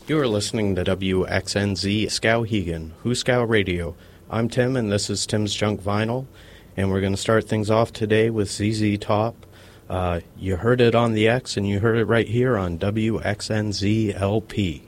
You are listening to WXNZ Skowhegan, Huskow Radio. I'm Tim, and this is Tim's Junk Vinyl, and we're going to start things off today with ZZ Top. You heard it on the X, and you heard it right here on WXNZ LP.